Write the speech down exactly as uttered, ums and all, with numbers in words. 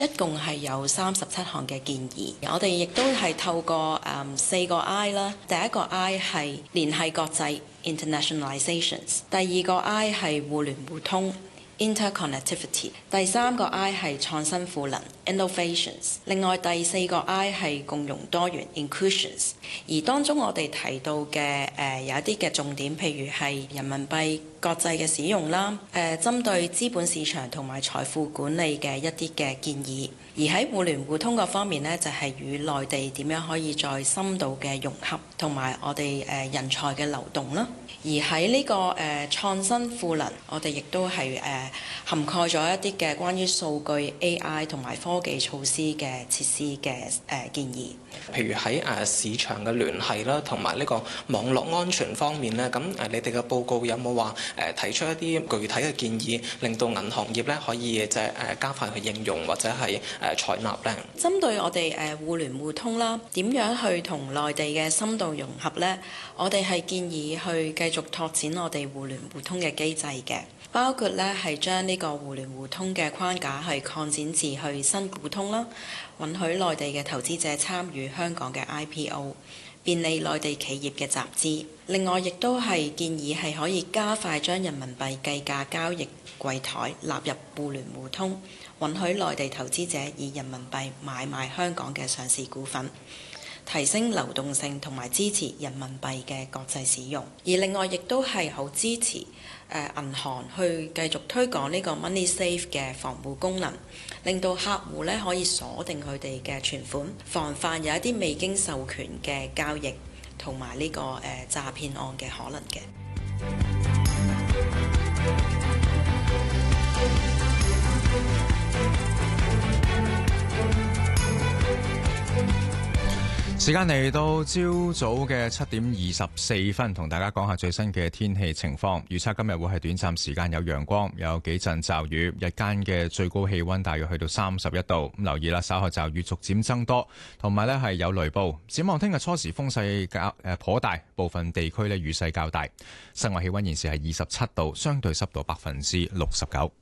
一共係有三十七項嘅建議，我哋亦都係透過誒四個 I 啦。第一個 I 係聯繫國際 （internationalizations）， 第二個 I 係互聯互通 （interconnectivity）， 第三個 I 係創新賦能 （innovations）。另外第四個 I 係共融多元 （inclusions）。而當中我哋提到嘅誒、呃、有一啲嘅重點，譬如係人民幣國際嘅使用啦，誒、呃、針對資本市場同埋財富管理嘅一啲嘅建議，而喺互聯互通嗰方面呢，就係、是、與內地點樣可以再深度嘅融合，同埋我哋誒、呃、人才嘅流動啦。而喺呢、這個誒、呃、創新賦能，我哋亦都係誒、呃、涵蓋咗一啲嘅關於數據 A I 同埋科技措施嘅設施嘅誒、呃、建議。 譬如喺誒市場嘅聯繫啦，同埋呢個網絡安全方面呢，咁誒你哋嘅報告有冇話誒提出一啲具體嘅建議，令到銀行業咧可以即係誒加快去應用或者係誒採納咧？ 針對我哋誒互聯互通啦，點樣去同內地嘅深度融合呢？我哋係建議去繼續拓展我哋互聯互通嘅機制嘅，包括咧係將呢個互聯互通嘅框架係擴展至去新股通啦，允許內地嘅投資者參與香港嘅 I P O， 便利內地企業嘅集資。另外，亦都係建議係可以加快將人民幣計價交易櫃台納入互聯互通，允許內地投資者以人民幣買賣香港嘅上市股份，提升流動性同埋支持人民幣嘅國際使用。而另外亦都係好支持誒、呃、銀行去繼續推廣呢個 Money Safe 嘅防護功能，令到客戶咧可以鎖定佢哋嘅存款，防範有一啲未經授權嘅交易同埋呢個誒、呃、詐騙案嘅可能嘅。 時間嚟到朝早嘅七點二十四分，同大家講下最新嘅天氣情況。預測今日會係短暫時間有陽光，有幾陣驟雨，日間嘅最高氣溫大約去到三十一度。咁留意啦，稍後驟雨逐漸增多，同埋呢係有雷暴。展望聽日初時風勢較誒頗大，部分地區呢雨勢較大。室外氣溫現時係二十七度，相對濕度百分之六十九。